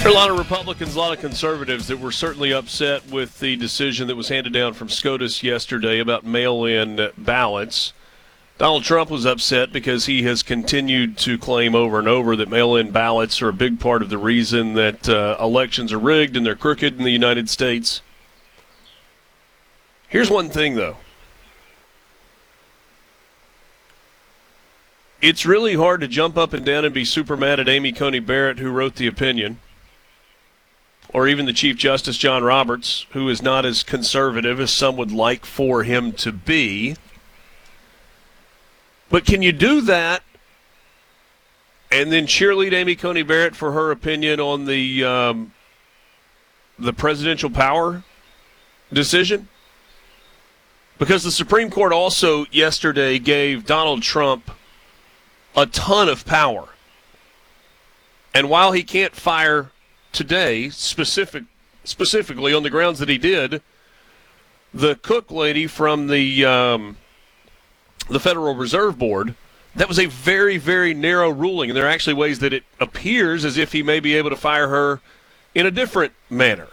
There are a lot of Republicans, a lot of conservatives that were certainly upset with the decision that was handed down from SCOTUS yesterday about mail-in ballots. Donald Trump was upset because he has continued to claim over and over that mail-in ballots are a big part of the reason that elections are rigged and they're crooked in the United States. Here's one thing, though. It's really hard to jump up and down and be super mad at Amy Coney Barrett, who wrote the opinion, or even the Chief Justice John Roberts, who is not as conservative as some would like for him to be. But can you do that and then cheerlead Amy Coney Barrett for her opinion on the presidential power decision? Because the Supreme Court also yesterday gave Donald Trump a ton of power. And while he can't fire today, specifically on the grounds that he did, the Cook lady from the Federal Reserve Board, that was a very, very narrow ruling, and there are actually ways that it appears as if he may be able to fire her in a different manner.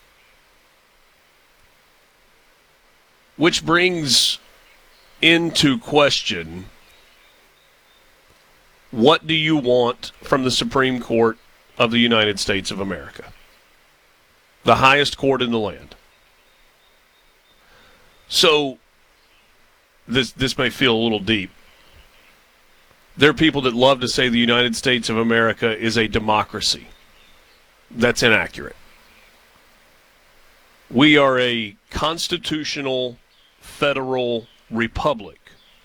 Which brings into question, what do you want from the Supreme Court of the United States of America? The highest court in the land. So, this may feel a little deep. There are people that love to say the United States of America is a democracy. That's inaccurate. We are a constitutional federal republic.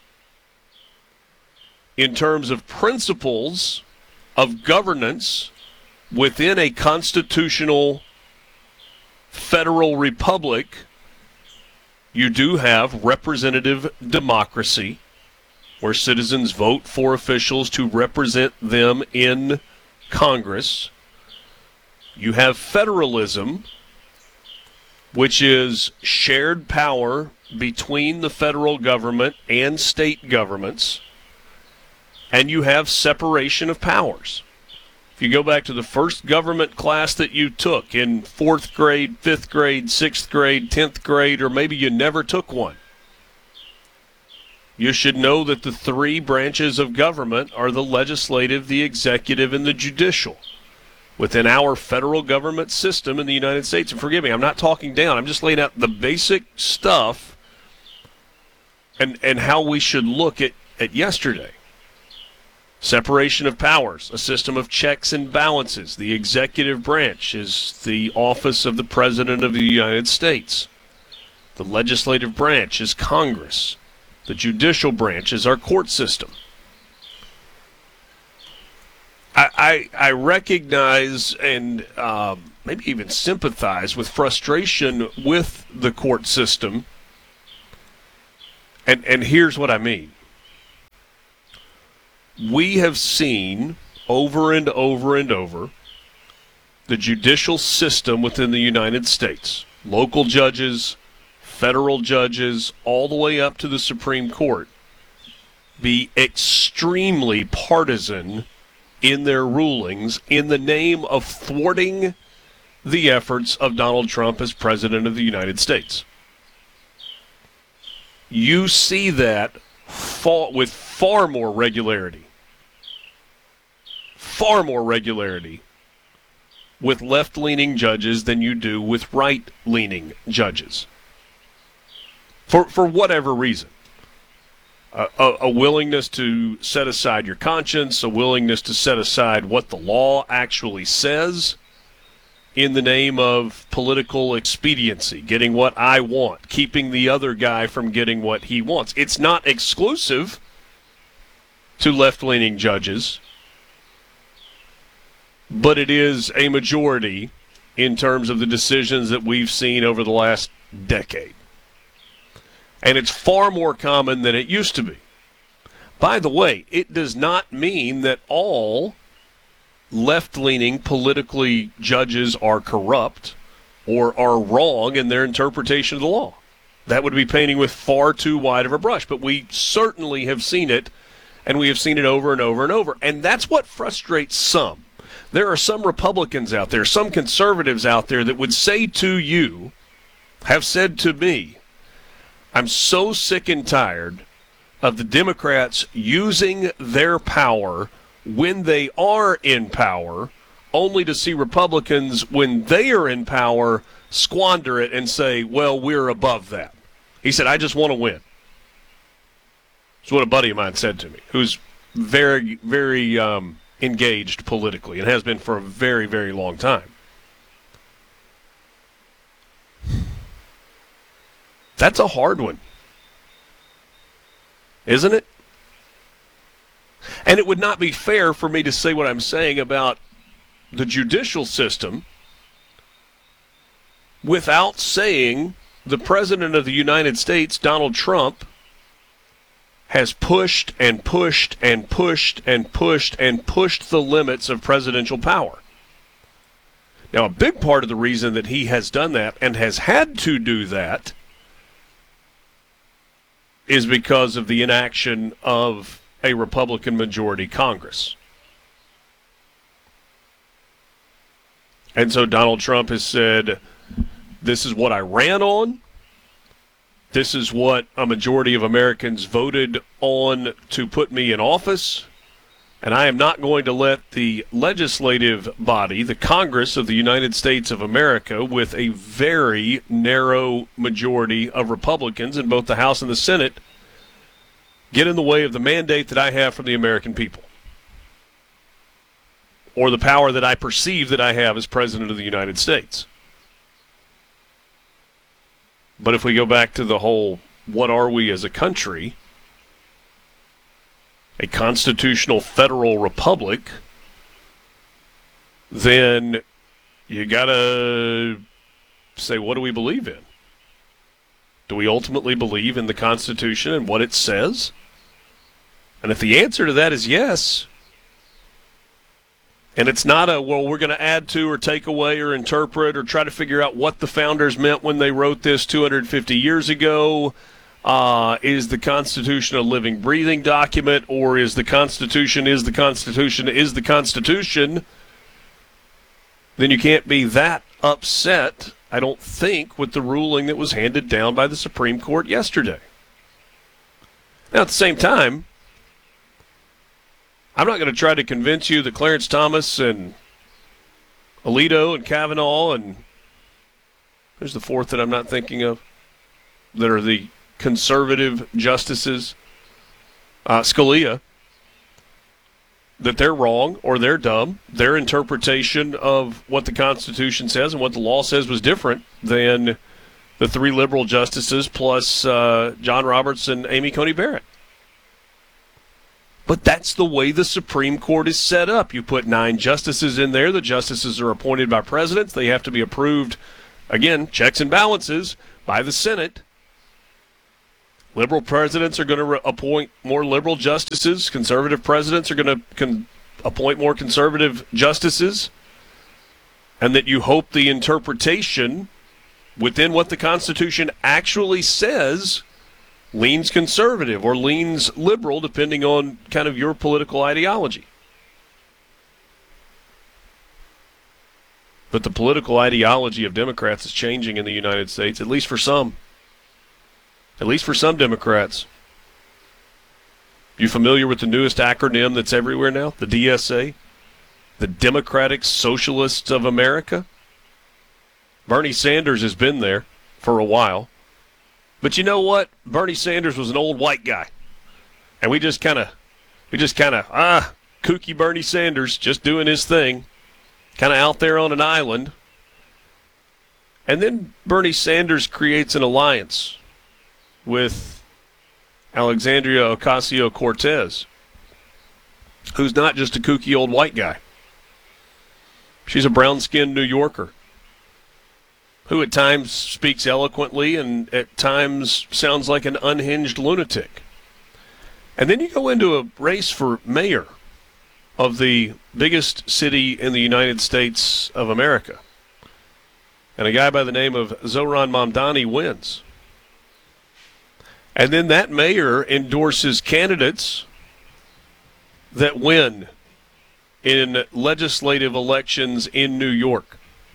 In terms of principles of governance within a constitutional federal republic, you do have representative democracy, where citizens vote for officials to represent them in Congress. You have federalism, which is shared power between the federal government and state governments. And you have separation of powers. If you go back to the first government class that you took in 4th grade, 5th grade, 6th grade, 10th grade, or maybe you never took one, you should know that the three branches of government are the legislative, the executive, and the judicial within our federal government system in the United States. And forgive me, I'm not talking down. I'm just laying out the basic stuff and how we should look at yesterday. Separation of powers, a system of checks and balances. The executive branch is the office of the President of the United States. The legislative branch is Congress. The judicial branch is our court system. I recognize and maybe even sympathize with frustration with the court system. And here's what I mean. We have seen over and over and over the judicial system within the United States, local judges, federal judges, all the way up to the Supreme Court, be extremely partisan in their rulings in the name of thwarting the efforts of Donald Trump as President of the United States. You see that with far more regularity with left-leaning judges than you do with right-leaning judges. For whatever reason. A willingness to set aside your conscience, a willingness to set aside what the law actually says in the name of political expediency, getting what I want, keeping the other guy from getting what he wants. It's not exclusive to left-leaning judges, but it is a majority in terms of the decisions that we've seen over the last decade. And it's far more common than it used to be. By the way, it does not mean that all left-leaning politically judges are corrupt or are wrong in their interpretation of the law. That would be painting with far too wide of a brush. But we certainly have seen it, and we have seen it over and over and over. And that's what frustrates some. There are some Republicans out there, some conservatives out there that would say to you, have said to me, I'm so sick and tired of the Democrats using their power when they are in power, only to see Republicans, when they are in power, squander it and say, well, we're above that. He said, I just want to win. That's what a buddy of mine said to me, who's very, very engaged politically and has been for a very, very long time. That's a hard one, isn't it? And it would not be fair for me to say what I'm saying about the judicial system without saying the President of the United States, Donald Trump, has pushed and pushed and pushed and pushed and pushed the limits of presidential power. Now, a big part of the reason that he has done that and has had to do that is because of the inaction of a Republican majority Congress. And so Donald Trump has said, this is what I ran on. This is what a majority of Americans voted on to put me in office. And I am not going to let the legislative body, the Congress of the United States of America, with a very narrow majority of Republicans in both the House and the Senate, get in the way of the mandate that I have from the American people, or the power that I perceive that I have as President of the United States. But if we go back to the whole, what are we as a country? A constitutional federal republic, then you got to say, what do we believe in? Do we ultimately believe in the Constitution and what it says? And if the answer to that is yes, and it's not a, well, we're going to add to or take away or interpret or try to figure out what the founders meant when they wrote this 250 years ago, is the Constitution a living, breathing document, or is the Constitution, then you can't be that upset, I don't think, with the ruling that was handed down by the Supreme Court yesterday. Now, at the same time, I'm not going to try to convince you that Clarence Thomas and Alito and Kavanaugh and there's the fourth that I'm not thinking of, that are the conservative justices, Scalia, that they're wrong or they're dumb. Their interpretation of what the Constitution says and what the law says was different than the three liberal justices plus John Roberts and Amy Coney Barrett. But that's the way the Supreme Court is set up. You put 9 justices in there. The justices are appointed by presidents. They have to be approved, again, checks and balances, by the Senate. Liberal presidents are going to appoint more liberal justices. Conservative presidents are going to appoint more conservative justices. And that you hope the interpretation within what the Constitution actually says leans conservative or leans liberal, depending on kind of your political ideology. But the political ideology of Democrats is changing in the United States, at least for some. At least for some Democrats. You familiar with the newest acronym that's everywhere now? The DSA? The Democratic Socialists of America? Bernie Sanders has been there for a while. But you know what? Bernie Sanders was an old white guy. And we just kind of, kooky Bernie Sanders, just doing his thing, kind of out there on an island. And then Bernie Sanders creates an alliance with Alexandria Ocasio-Cortez, who's not just a kooky old white guy. She's a brown-skinned New Yorker who at times speaks eloquently and at times sounds like an unhinged lunatic. And then you go into a race for mayor of the biggest city in the United States of America. And a guy by the name of Zohran Mamdani wins. And then that mayor endorses candidates that win in legislative elections in New York.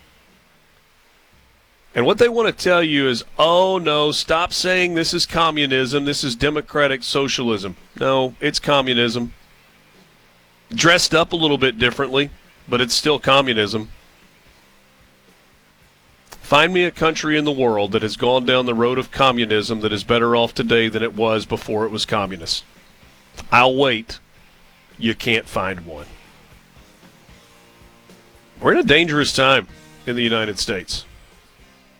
And what they want to tell you is, oh, no, stop saying this is communism, this is democratic socialism. No, it's communism. Dressed up a little bit differently, but it's still communism. Find me a country in the world that has gone down the road of communism that is better off today than it was before it was communist. I'll wait. You can't find one. We're in a dangerous time in the United States.